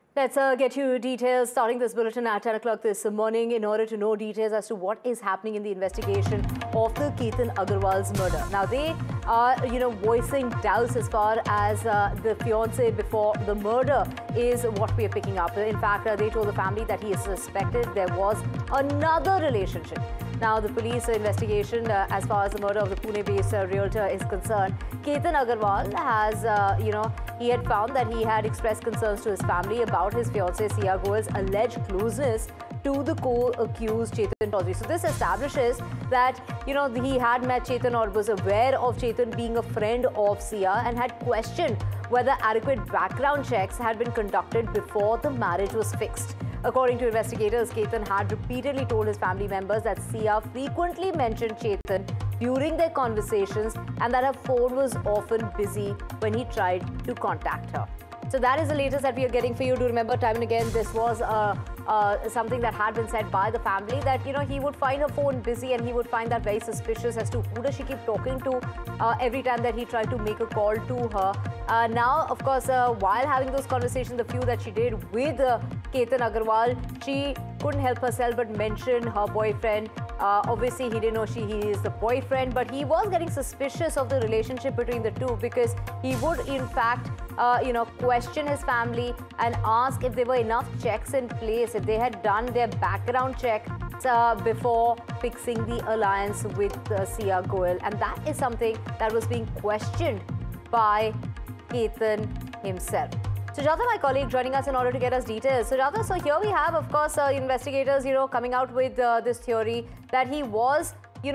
Let's get you details starting this bulletin at 10 o'clock this morning in order to know details as to what is happening in the investigation of the Ketan Agarwal's murder. Now, they are, voicing doubts as far as the fiancé before the murder is what we are picking up. In fact, they told the family that he is suspected there was another relationship. Now, the police investigation as far as the murder of the Pune-based realtor is concerned, Ketan Agarwal has, he had found that he had expressed concerns to his family about his fiancée Sia Goel's alleged closeness to the co-accused Chetan Chaudhary. So this establishes that, he had met Chetan or was aware of Chetan being a friend of Sia and had questioned whether adequate background checks had been conducted before the marriage was fixed. According to investigators, Ketan had repeatedly told his family members that Sia frequently mentioned Chetan during their conversations and that her phone was often busy when he tried to contact her. So that is the latest that we are getting for you. Do remember, time and again, this was something that had been said by the family that, he would find her phone busy and he would find that very suspicious as to who does she keep talking to every time that he tried to make a call to her. Now, of course, while having those conversations, the few that she did with Ketan Agarwal, she couldn't help herself but mention her boyfriend. Obviously, he didn't know he is the boyfriend, but he was getting suspicious of the relationship between the two because he would, in fact, question his family and ask if there were enough checks in place, if they had done their background check before fixing the alliance with Sia Goel. And that is something that was being questioned by Ketan himself. Sujata, my colleague, joining us in order to get us details. Sujata, so here we have, of course, investigators, coming out with this theory that he was,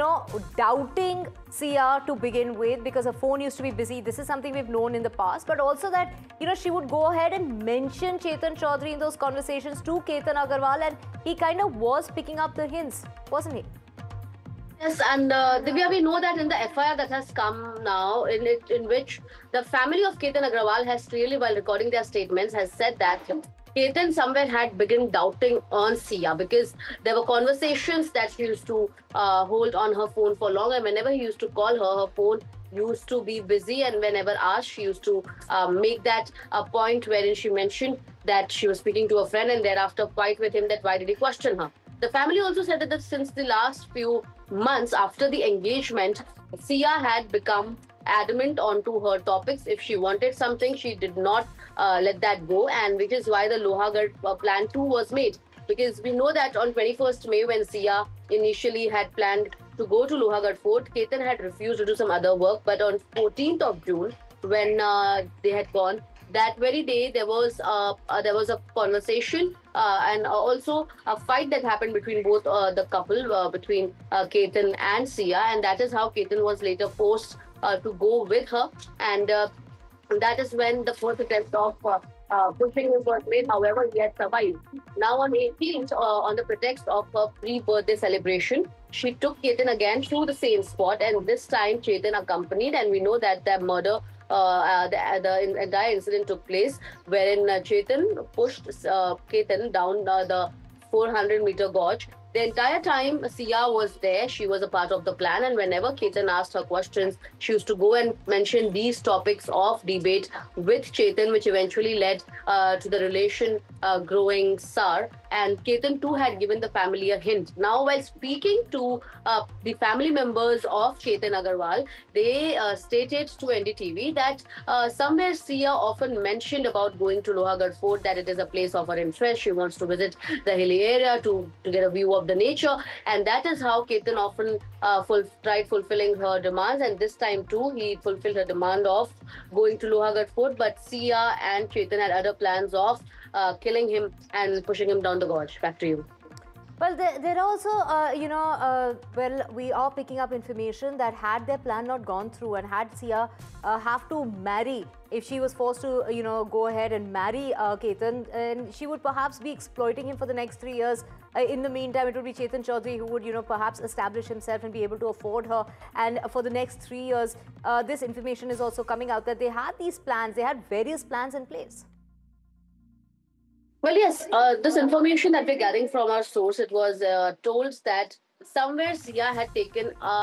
doubting Sia to begin with because her phone used to be busy. This is something we've known in the past, but also that, she would go ahead and mention Chetan Chaudhary in those conversations to Ketan Agarwal, and he kind of was picking up the hints, wasn't he? Yes, and Divya, we know that in the FIR that has come now, in which the family of Ketan Agarwal has clearly, while recording their statements, has said that Ketan somewhere had begun doubting on Sia because there were conversations that she used to hold on her phone for long, and whenever he used to call her, her phone used to be busy, and whenever asked, she used to make that a point wherein she mentioned that she was speaking to a friend and thereafter fight with him that why did he question her. The family also said that since the last few months after the engagement, Sia had become adamant onto her topics. If she wanted something, she did not let that go, and which is why the Lohagarh Plan 2 was made. Because we know that on 21st May, when Sia initially had planned to go to Lohagarh Fort, Ketan had refused to do some other work. But on 14th of June, when they had gone, that very day there was a conversation and also a fight that happened between both the couple, between Ketan and Sia, and that is how Ketan was later forced to go with her, and that is when the first attempt of pushing him was made. However, he had survived. Now on 18th, on the pretext of her pre-birthday celebration, she took Ketan again to the same spot, and this time Chetan accompanied, and we know that the murder the entire incident took place wherein Chetan pushed Ketan down the 400-meter gorge. The entire time Sia was there, she was a part of the plan, and whenever Ketan asked her questions, she used to go and mention these topics of debate with Chetan, which eventually led to the relation growing sour. And Ketan too had given the family a hint. Now, while speaking to the family members of Chetan Agarwal, they stated to NDTV that somewhere Sia often mentioned about going to Lohagarh Fort, that it is a place of her interest. She wants to visit the hilly area to get a view of the nature, and that is how Ketan often tried fulfilling her demands, and this time too he fulfilled her demand of going to Lohagarh Fort, but Sia and Chetan had other plans of killing him and pushing him down the gorge. Back to you. Well, there are also, we are picking up information that had their plan not gone through and had Sia have to marry, if she was forced to, go ahead and marry Ketan, and she would perhaps be exploiting him for the next 3 years. In the meantime, it would be Chetan Chaudhary who would, perhaps establish himself and be able to afford her. And for the next 3 years, this information is also coming out that they had these plans, they had various plans in place. Well, yes, this information that we're getting from our source, it was told that somewhere Sia had taken a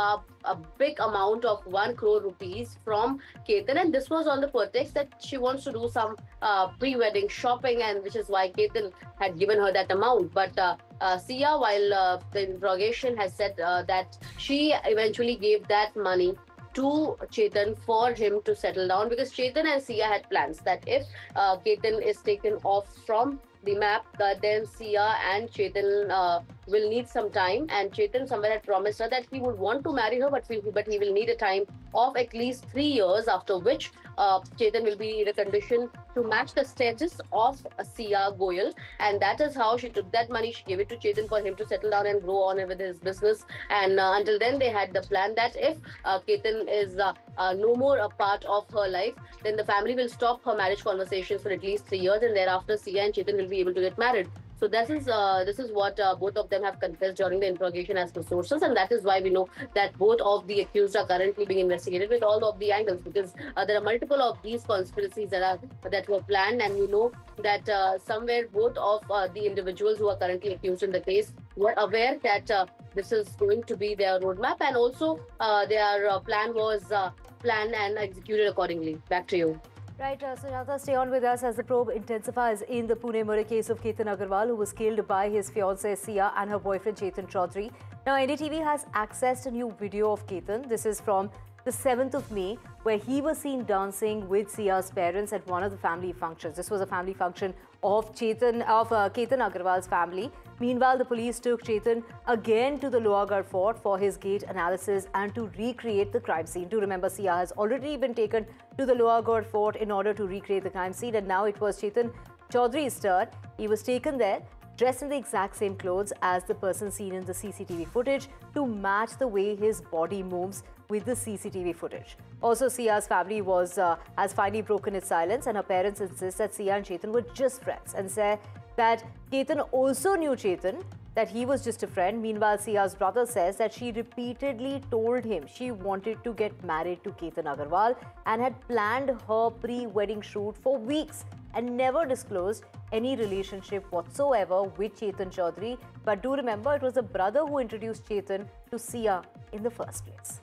a big amount of 1 crore rupees from Ketan, and this was on the pretext that she wants to do some pre-wedding shopping, and which is why Ketan had given her that amount. But Sia, while the interrogation has said that she eventually gave that money to Chetan for him to settle down, because Chetan and Sia had plans that if Ketan is taken off from the map, then Sia and Chetan will need some time, and Chetan somewhere had promised her that he would want to marry her, but he will need a time of at least 3 years, after which Chetan will be in a condition to match the status of Sia Goyal, and that is how she took that money. She gave it to Chetan for him to settle down and grow on with his business. And until then, they had the plan that if Ketan is no more a part of her life, then the family will stop her marriage conversations for at least 3 years, and thereafter Sia and Chetan will be able to get married. So this is what both of them have confessed during the interrogation as per sources, and that is why we know that both of the accused are currently being investigated with all of the angles, because there are multiple of these conspiracies that were planned, and we know that somewhere both of the individuals who are currently accused in the case were aware that this is going to be their roadmap, and also their plan was planned and executed accordingly. Back to you. Right, Sujata, stay on with us as the probe intensifies in the Pune murder case of Ketan Agarwal, who was killed by his fiancée Sia and her boyfriend Chetan Chaudhary. Now, NDTV has accessed a new video of Ketan. This is from the 7th of May, where he was seen dancing with Sia's parents at one of the family functions. This was a family function of Ketan Agarwal's family. Meanwhile, the police took Chetan again to the Lohagarh fort for his gate analysis and to recreate the crime scene. Do remember, Sia has already been taken to the Lohagarh fort in order to recreate the crime scene, and now it was Chetan Chaudhary's turn. He was taken there, dressed in the exact same clothes as the person seen in the CCTV footage to match the way his body moves with the CCTV footage. Also, Sia's family has finally broken its silence, and her parents insist that Sia and Chetan were just friends and say that Ketan also knew Chetan, that he was just a friend. Meanwhile, Sia's brother says that she repeatedly told him she wanted to get married to Ketan Agarwal and had planned her pre-wedding shoot for weeks and never disclosed any relationship whatsoever with Chetan Chaudhary. But do remember, it was the brother who introduced Chetan to Sia in the first place.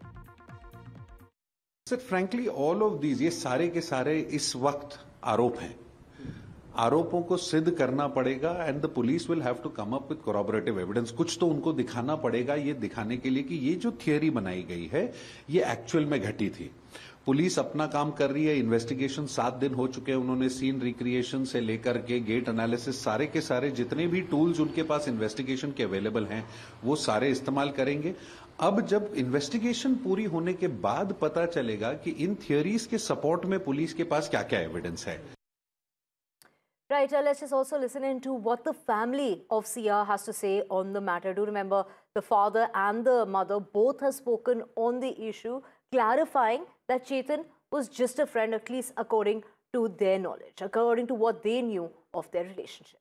Sir, frankly, all of these, ये सारे के सारे इस वक्त आरोप हैं. आरोपों को सिद्ध करना पड़ेगा, and the police will have to come up with कोरॉबरेटिव evidence. कुछ तो उनको दिखाना पड़ेगा, ये दिखाने के लिए कि ये जो थियरी बनाई गई है ये एक्चुअल में घटी थी. पुलिस अपना काम कर रही है. इन्वेस्टिगेशन 7 दिन हो चुके हैं. उन्होंने सीन रिक्रिएशन से लेकर के गेट एनालिसिस, सारे के सारे जितने भी टूल्स उनके पास इन्वेस्टिगेशन के अवेलेबल हैं वो सारे इस्तेमाल करेंगे. अब जब इन्वेस्टिगेशन पूरी होने के बाद पता चलेगा कि इन थियरीज के सपोर्ट में पुलिस के पास क्या क्या एविडेंस है. Right, let's just also listen into what the family of Sia has to say on the matter. Do remember, the father and the mother both have spoken on the issue, clarifying that Chetan was just a friend, at least according to their knowledge, according to what they knew of their relationship.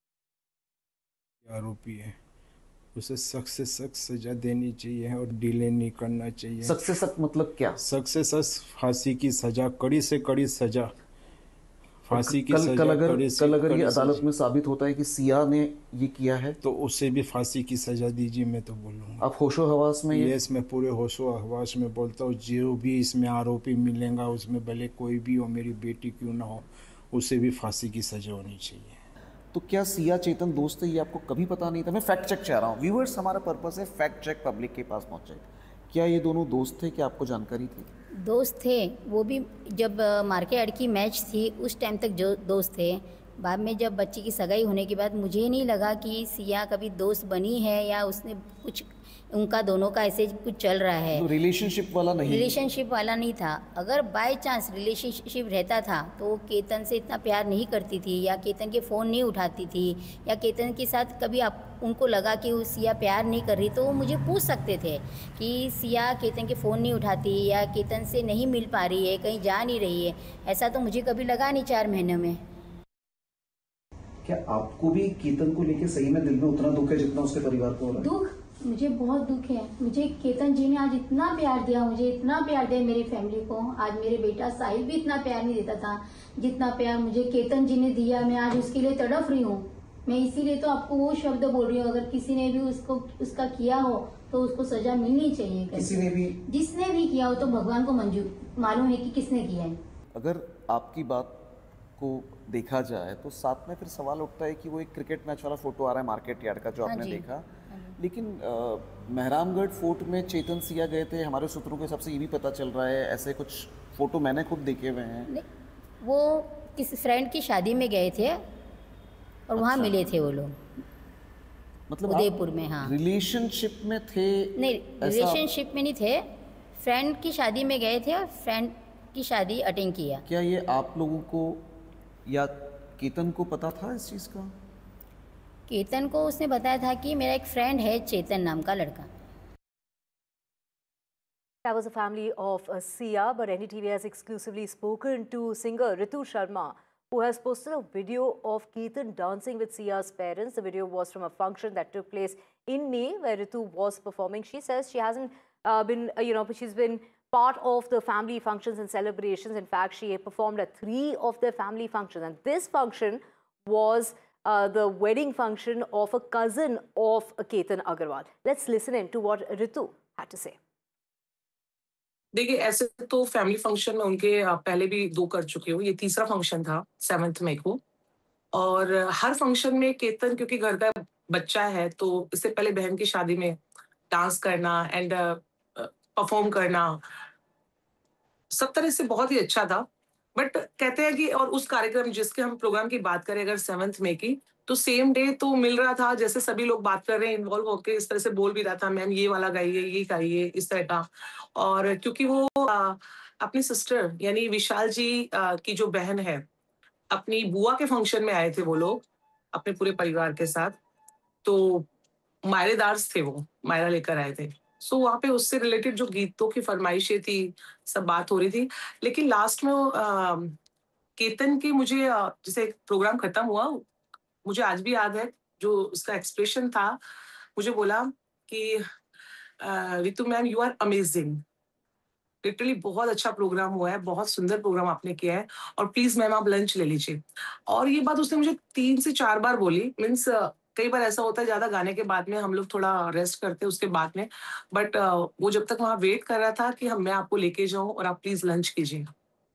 आरोपी है, उसे सख्त से सख्त सजा देनी चाहिए और डिले नहीं करना चाहिए. सख्त से सख्त मतलब क्या? सख्त से सख्त फांसी की सजा, कड़ी से कड़ी सजा, फांसी की सजा. कल अगर ये अदालत में साबित होता है कि सिया ने ये किया है तो उसे भी फांसी की सजा दीजिए, मैं तो बोलूँगा. आप होशो हवास में? यस, मैं पूरे होशो हवास में बोलता हूँ. जो भी इसमें आरोपी मिलेगा उसमें भले कोई भी हो, मेरी बेटी क्यों ना हो, उसे भी फांसी की सजा होनी चाहिए. तो क्या सिया चेतन दोस्त है, ये आपको कभी पता नहीं था? मैं फैक्ट चेक चाह रहा हूँ. व्यूअर्स, हमारा पर्पस है फैक्ट चेक पब्लिक के पास पहुँचे. क्या ये दोनों दोस्त थे? क्या आपको जानकारी थी? दोस्त थे, वो भी जब मार्केट की मैच थी उस टाइम तक जो दोस्त थे. बाद में जब बच्ची की सगाई होने के बाद मुझे नहीं लगा कि सिया कभी दोस्त बनी है या उसने कुछ, उनका दोनों का ऐसे कुछ चल रहा है. तो रिलेशनशिप वाला नहीं था. अगर बाय चांस रिलेशनशिप रहता था तो वो केतन से इतना प्यार नहीं करती थी, या केतन के फ़ोन नहीं उठाती थी, या केतन के साथ कभी उनको लगा कि वो सिया प्यार नहीं कर रही तो वो मुझे पूछ सकते थे कि सिया केतन के फ़ोन नहीं उठाती या केतन से नहीं मिल पा रही है, कहीं जा नहीं रही है. ऐसा तो मुझे कभी लगा नहीं 4 महीने में. क्या आपको भी केतन को लेके सही में दिल में उतना दुख है जितना उसके परिवार को हो रहा है? दुख, मुझे बहुत दुख है. मुझे केतन जी ने आज इतना प्यार दिया, मुझे इतना प्यार दिया मेरी फैमिली को. आज मेरे बेटा साहिल भी इतना प्यार नहीं देता था जितना प्यार मुझे केतन जी ने दिया. मैं आज उसके लिए तड़प रही हूँ. मैं इसीलिए तो आपको वो शब्द बोल रही हूँ. अगर किसी ने भी उसका किया हो तो उसको सजा मिलनी चाहिए। किसी ने भी, जिसने भी किया हो तो भगवान को मंजूर मालूम है कि किसने किया है। अगर आपकी बात को देखा जाए तो साथ में फिर सवाल उठता है कि वो एक क्रिकेट मैच वाला फोटो आ रहा है मार्केट यार्ड का जो आपने देखा, लेकिन मेहरामगढ़ फोर्ट में चेतन सिया गए थे, हमारे सूत्रों के हिसाब से ये भी पता चल रहा है, ऐसे कुछ फोटो मैंने खुद देखे हुए हैं। वो किसी फ्रेंड की शादी में गए थे और वहाँ मिले थे वो लोग, मतलब उदयपुर में। हाँ, रिलेशनशिप में थे? नहीं, रिलेशनशिप में नहीं थे, फ्रेंड की शादी में गए थे और फ्रेंड की शादी अटेंड किया। क्या ये आप लोगों को या केतन को पता था इस चीज़ का? केतन को उसने बताया था कि मेरा एक फ्रेंड है चेतन नाम का लड़का। That was the family of Sia, but NDTV has exclusively spoken to singer Ritu Sharma, who has posted a video of Ketan dancing with Sia's parents. The video was from a function that took place in May, where Ritu was performing. She says she hasn't she's been part of the family functions and celebrations. In fact, she performed at 3 of their family functions, and this function was the wedding function of a cousin of Ketan Agarwal. Let's listen in to what Ritu had to say. देखिए, ऐसे तो family function में उनके पहले भी 2 कर चुके हो, ये तीसरा फंक्शन था 7 मई को। और हर फंक्शन में केतन, क्योंकि घर का बच्चा है, तो इससे पहले बहन की शादी में डांस करना एंड परफॉर्म करना सब तरह से बहुत ही अच्छा था। बट कहते हैं कि और उस कार्यक्रम जिसके हम प्रोग्राम की बात करें अगर 7 मई की, तो सेम डे तो मिल रहा था, जैसे सभी लोग बात कर रहे हैं, इन्वॉल्व होकर इस तरह से बोल भी रहा था, मैम ये वाला गाइए, ये गाइए, इस तरह का। और क्योंकि वो अपनी सिस्टर यानी विशाल जी की जो बहन है, अपनी बुआ के फंक्शन में आए थे वो लोग अपने पूरे परिवार के साथ, तो मायरेदार्स थे, वो मायरा लेकर आए थे। सो वहाँ पे उससे रिलेटेड जो गीतों की फरमाइशें थी, सब बात हो रही थी। लेकिन लास्ट में केतन की मुझे जैसे प्रोग्राम खत्म हुआ, मुझे आज भी याद है जो उसका एक्सप्रेशन था, मुझे बोला कि Ritu ma'am you are amazing, literally बहुत अच्छा प्रोग्राम हुआ है, बहुत सुंदर प्रोग्राम आपने किया है, और प्लीज मैम आप लंच ले लीजिए। और ये बात उसने मुझे 3 से 4 बार बोली। मीन्स कई बार ऐसा होता है ज्यादा गाने के बाद में हम लोग थोड़ा रेस्ट करते हैं उसके बाद में, बट वो जब तक वहां वेट कर रहा था कि मैं आपको लेके जाऊं और आप प्लीज लंच कीजिए।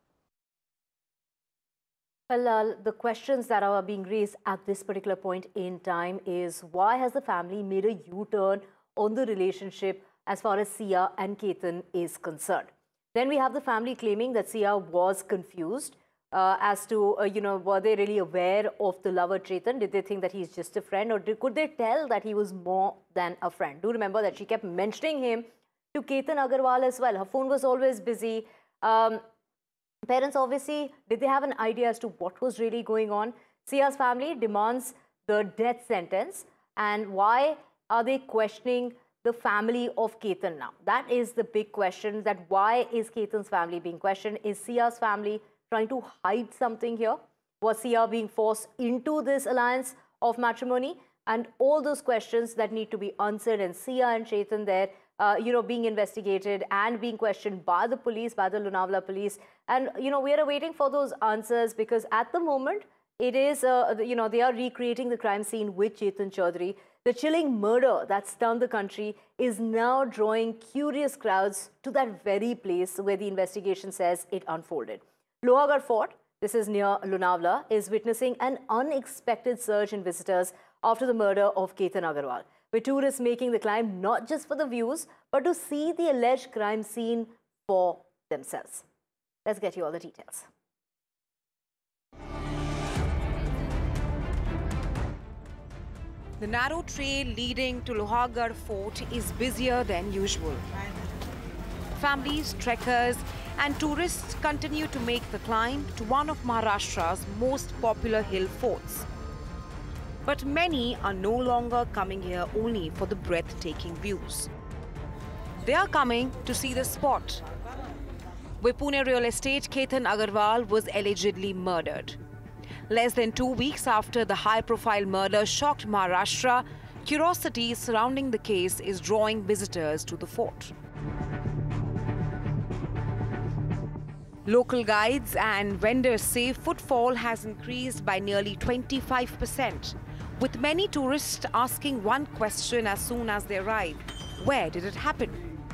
Well, the questions that are being raised at this particular point in time is why has the family made a U-turn on the relationship as far as Sia and Ketan is concerned? Then we have the family claiming that Sia was confused as to, were they really aware of the lover Chetan? Did they think that he's just a friend, or could they tell that he was more than a friend? Do remember that she kept mentioning him to Ketan Agarwal as well. Her phone was always busy. Parents obviously, did they have an idea as to what was really going on? Sia's family demands the death sentence. And why are they questioning the family of Ketan now? That is the big question, that why is Ketan's family being questioned? Is Sia's family trying to hide something here? Was Sia being forced into this alliance of matrimony? And all those questions that need to be answered, and Sia and Chetan there, being investigated and being questioned by the police, by the Lonavala police. And, we are waiting for those answers, because at the moment, it is, they are recreating the crime scene with Chetan Chaudhary. The chilling murder that stunned the country is now drawing curious crowds to that very place where the investigation says it unfolded. Lohagarh Fort, this is near Lonavala, is witnessing an unexpected surge in visitors after the murder of Ketan Agarwal, with tourists making the climb not just for the views, but to see the alleged crime scene for themselves. Let's get you all the details. The narrow trail leading to Lohagarh Fort is busier than usual. Families, trekkers and tourists continue to make the climb to one of Maharashtra's most popular hill forts. But many are no longer coming here only for the breathtaking views. They are coming to see the spot where Pune real estate Ketan Agarwal was allegedly murdered. Less than 2 weeks after the high-profile murder shocked Maharashtra, curiosity surrounding the case is drawing visitors to the fort. Local guides and vendors say footfall has increased by nearly 25%, with many tourists asking one question as soon as they arrive: Where did it happen?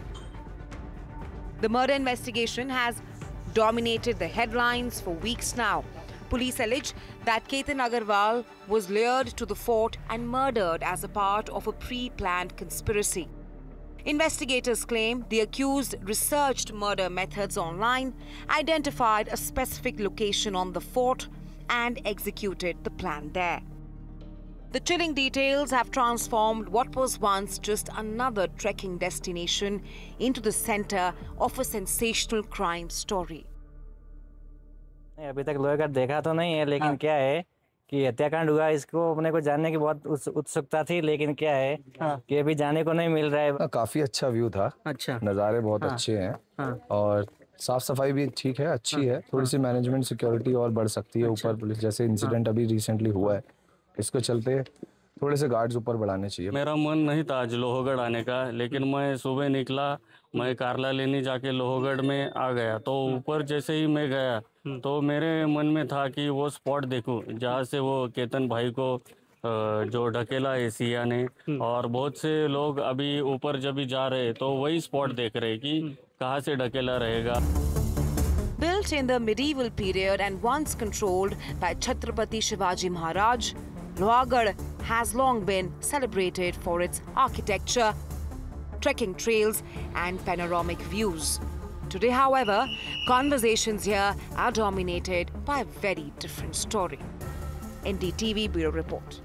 The murder investigation has dominated the headlines for weeks now. Police allege that Ketan Agarwal was lured to the fort and murdered as a part of a pre-planned conspiracy. Investigators claim the accused researched murder methods online, identified a specific location on the fort, and executed the plan there. The chilling details have transformed what was once just another trekking destination into the center of a sensational crime story. अभी तक लोहे का देखा तो नहीं है, लेकिन क्या है कि हत्याकांड हुआ, इसको अपने को जानने की बहुत उत्सुकता थी, लेकिन क्या है कि अभी जाने को नहीं मिल रहा है। काफी अच्छा व्यू था, अच्छा नज़ारे बहुत अच्छे हैं और साफ सफाई भी ठीक है, अच्छी है। थोड़ी सी मैनेजमेंट सिक्योरिटी और बढ़ सकती है ऊपर, पुलिस जैसे इंसिडेंट अभी रिसेंटली हुआ है, इसको चलते थोड़े से गार्ड्स ऊपर बढ़ाने चाहिए। मेरा मन नहीं था आज लोहगढ़ आने का, लेकिन मैं सुबह निकला, मैं कारला लेने जाके लोहगढ़ में आ गया, तो ऊपर जैसे ही मैं गया तो मेरे मन में था कि वो स्पॉट देखूं जहाँ से वो केतन भाई को जो ढकेला है सिया ने, और बहुत से लोग अभी ऊपर जब भी जा रहे तो वही स्पॉट देख रहे कि कहाँ से ढकेला रहेगा। Built in the medieval period and once controlled by Chhatrapati Shivaji Maharaj, Lohagarh has long been celebrated for its architecture, trekking trails and panoramic views. Today, however, conversations here are dominated by a very different story. NDTV Bureau Report.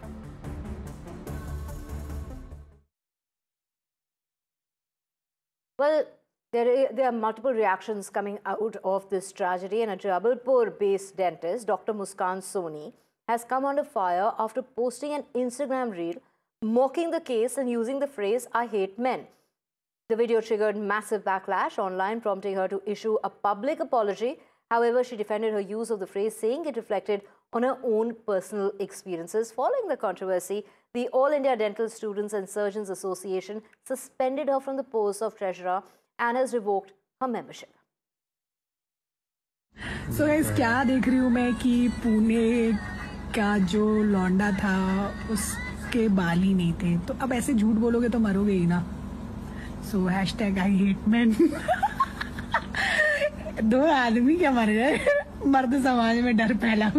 Well, there are multiple reactions coming out of this tragedy, and a Jabalpur-based dentist, Dr. Muskan Soni, has come under fire after posting an Instagram reel mocking the case and using the phrase, "I hate men." The video triggered massive backlash online, prompting her to issue a public apology. However, she defended her use of the phrase, saying it reflected on her own personal experiences. Following the controversy, the All India Dental Students and Surgeons Association suspended her from the post of treasurer and has revoked her membership. So guys, क्या देख रही हूँ मैं कि पुणे का जो लौंडा था उसके बाल ही नहीं थे, तो अब ऐसे झूठ बोलोगे तो मरोगे ही ना। So hashtag I hate men. दो आदमी क्या मर गए, मर्द समाज में डर फैला।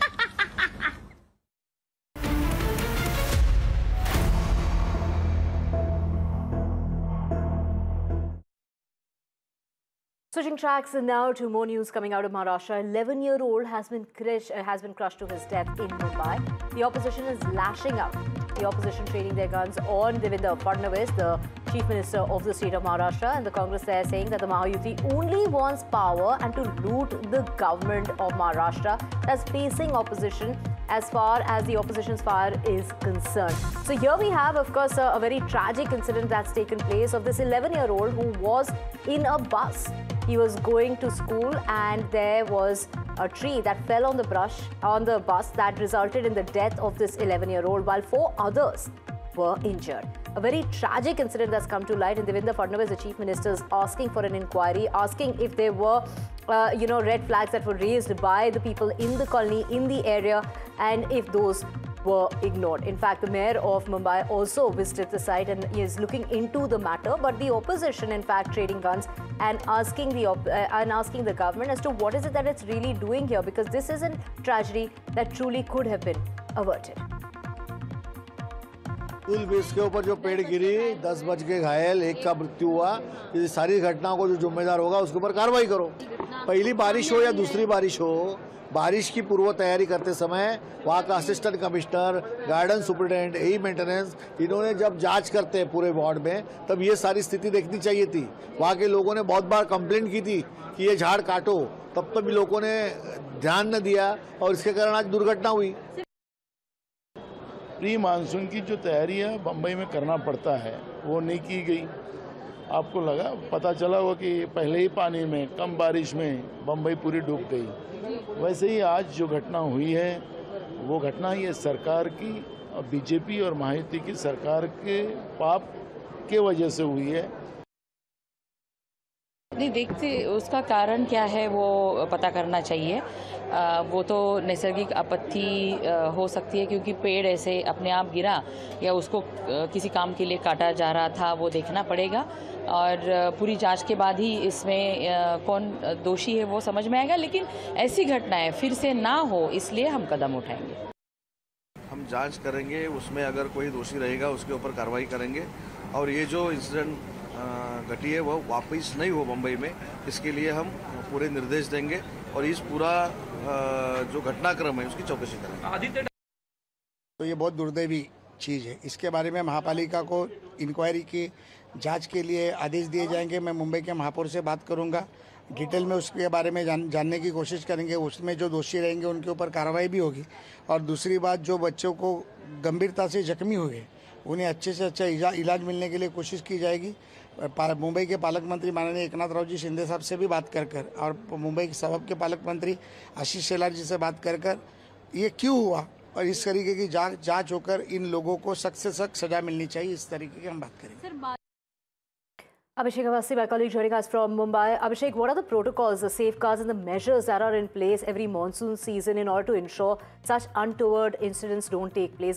Switching tracks now to more news coming out of Maharashtra. 11-year-old has been crushed to his death in Mumbai. The opposition is lashing out. The opposition training their guns on Devendra Fadnavis, the Chief Minister of the state of Maharashtra, and the Congress there saying that the Mahayuti only wants power and to loot the government of Maharashtra that's facing opposition as far as the opposition's fire is concerned. So here we have, of course, a very tragic incident that's taken place of this 11-year-old who was in a bus. He was going to school and there was a tree that fell on the bus that resulted in the death of this 11-year-old, while 4 others were injured. A very tragic incident that's come to light, and Devendra Fadnavis, the Chief Minister, is asking for an inquiry, asking if there were red flags that were raised by the people in the colony, in the area, and if those were ignored. In fact, the mayor of Mumbai also visited the site and is looking into the matter. But the opposition, in fact, trading guns and asking the government as to what is it that it's really doing here, because this is a tragedy that truly could have been averted. School base के ऊपर जो पेड़ गिरी, 10 बच के घायल, 1 का मृत्यु हुआ। इस सारी घटनाओं को जो जिम्मेदार होगा उसके ऊपर कार्रवाई करो। पहली बारिश हो या दूसरी बारिश हो, बारिश की पूर्व तैयारी करते समय वहाँ का असिस्टेंट कमिश्नर, गार्डन सुपरिटेंडेंट, एई मेंटेनेंस, इन्होंने जब जांच करते हैं पूरे वार्ड में, तब ये सारी स्थिति देखनी चाहिए थी। वहाँ के लोगों ने बहुत बार कंप्लेंट की थी कि ये झाड़ काटो, तब तो भी लोगों ने ध्यान न दिया और इसके कारण आज दुर्घटना हुई। प्री मानसून की जो तैयारी है बम्बई में करना पड़ता है, वो नहीं की गई। आपको पता चला होगा कि पहले ही पानी में, कम बारिश में बम्बई पूरी डूब गई। वैसे ही आज जो घटना हुई है, वो घटना ये सरकार की, बीजेपी और महायुति की सरकार के पाप के वजह से हुई है। नहीं देखते उसका कारण क्या है वो पता करना चाहिए। वो तो नैसर्गिक आपत्ति हो सकती है क्योंकि पेड़ ऐसे अपने आप गिरा या उसको किसी काम के लिए काटा जा रहा था, वो देखना पड़ेगा और पूरी जांच के बाद ही इसमें कौन दोषी है वो समझ में आएगा। लेकिन ऐसी घटनाएं फिर से ना हो इसलिए हम कदम उठाएंगे। हम जांच करेंगे, उसमें अगर कोई दोषी रहेगा उसके ऊपर कार्रवाई करेंगे और ये जो इंसिडेंट घटी है वो वापस नहीं हो मुंबई में, इसके लिए हम पूरे निर्देश देंगे और इस पूरा जो घटनाक्रम है उसकी चौकसी करेंगे। तो ये बहुत दुर्दैवी चीज़ है, इसके बारे में महापालिका को इंक्वायरी की जांच के लिए आदेश दिए जाएंगे। मैं मुंबई के महापौर से बात करूंगा, डिटेल में उसके बारे में जानने की कोशिश करेंगे। उसमें जो दोषी रहेंगे उनके ऊपर कार्रवाई भी होगी। और दूसरी बात, जो बच्चों को गंभीरता से जख्मी हुए उन्हें अच्छे से अच्छा इलाज मिलने के लिए कोशिश की जाएगी। मुंबई के पालक मंत्री माननीय एकनाथ राव जी शिंदे साहब से भी बात कर और मुंबई के सबब के पालक मंत्री आशीष शेलार जी से बात कर ये क्यों हुआ और इस तरीके की जांच होकर इन लोगों को सख्त से सख्त सजा मिलनी चाहिए, इस तरीके की हम बात करेंगे। Abhishek Awasthi, my colleague joining us from Mumbai. Abhishek, what are the protocols, the safeguards and the measures that are in place every monsoon season in order to ensure such untoward incidents don't take place?